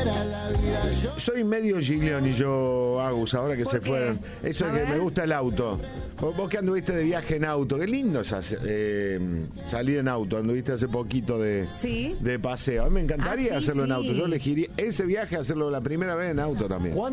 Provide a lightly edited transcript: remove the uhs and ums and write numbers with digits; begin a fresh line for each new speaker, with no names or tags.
Soy medio Giglioni yo, Agus, ahora que se fueron. Eso es que me gusta el auto. Vos que anduviste de viaje en auto, qué lindo es salir en auto. Anduviste hace poquito de paseo. A mí me encantaría hacerlo en auto. Yo elegiría ese viaje, hacerlo la primera vez en auto también.